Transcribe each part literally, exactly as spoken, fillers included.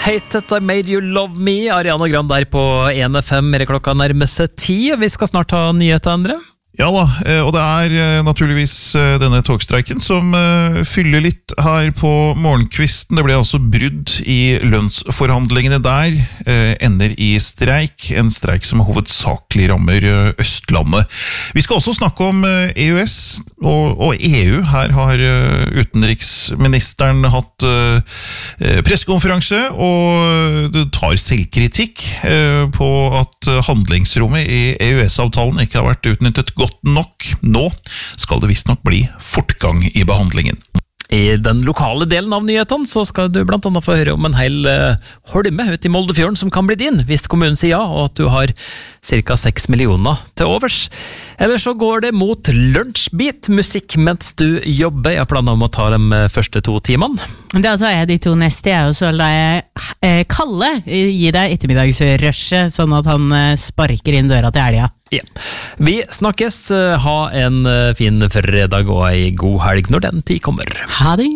Hate It, I Made You Love Me. Ariana Grande der på en F M, mer klokka nærmer seg ti. Vi skal snart ha nyheter, Endre. Ja da, og det er naturligvis denne togstreiken som fyller litt her på morgenkvisten. Det ble altså brudd i lønnsforhandlingene der, ender i streik, en streik som hovedsakelig rammer Østlandet. Vi skal også snakke om E U S og, og E U. Her har utenriksministeren hatt pressekonferanse og tar selvkritikk på at handlingsrommet i E U S-avtalen ikke har vært utnyttet godt nok. Nå skal det visst nok bli fortgang i behandlingen. I den lokale delen av nyhetene så skal du blant annet få høre om en hel uh, holme ut i Moldefjorden som kan bli din, hvis kommunen sier ja, og at du har cirka seks millioner til overs. Eller så går det mot lunsjbit musikk mens du jobber. Jeg har planer om å ta de første to timene. Da tar jeg de to neste, og så lar jeg eh, Kalle gi deg ettermiddagsrushet, sånn at han eh, sparker inn døra til helga. Ja. Vi snakkes, ha en fin fredag og en god helg når den tid kommer. Ha det!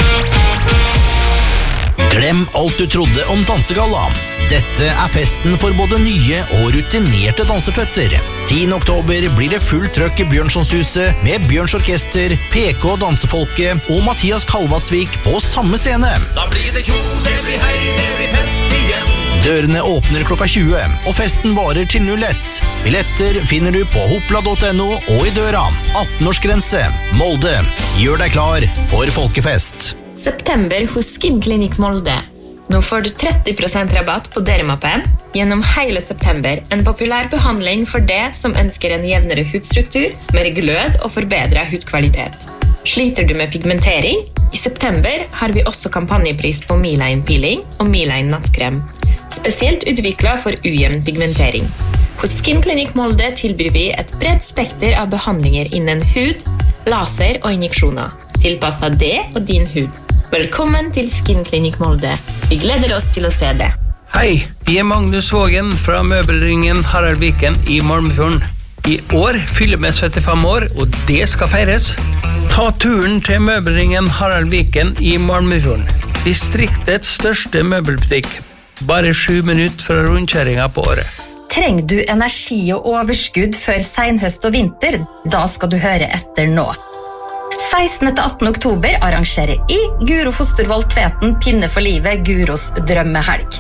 Glem alt du trodde om dansegalla. Dette er festen for både nye og rutinerte danseføtter. tiende oktober blir det full trøkk i Bjørnsonshuset med Bjørns Orkester, P K Dansefolket og Mathias Kalvatsvik på samme scene. Da blir det kjol, det blir hei, det blir fest igjen. Dørene åpner klokka tjue, og festen varer til null ett. Billetter finner du på hopla punktum no og i døra. atten-årsgrense. Molde. Gjør deg klar for folkefest. September hos Skin Clinic Molde. Nå får du tretti prosent rabatt på Dermapen gjennom hele september. En populær behandling for det som ønsker en jevnere hudstruktur, mer glød og forbedret hudkvalitet. Sliter du med pigmentering? I september har vi også kampanjepris på Miline Peeling og Miline Nattkrem. Spesielt utviklet for ujevn pigmentering. Hos Skin Clinic Molde tilbyr vi et bredt spekter av behandlinger innen hud, laser og injeksjoner. Tilpasset det og din hud. Velkommen til Skin Clinic Molde. Vi gleder oss til å se det. Hei, jeg er Magnus Vågen fra Møbelringen Harald Viken i Malmefjorden. I år fyller vi syttifem år, og det skal feires. Ta turen til Møbelringen Harald Viken i Malmefjorden. Distriktets største møbelbutikk. Bare sju minutter fra rundkjøringen på året. Trenger du energi og overskudd før senhøst og vinter? Da skal du høre etter nå. sekstende til attende oktober arrangerer I Guro Fostervold Tveten Pinne for livet Guros drømmehelg.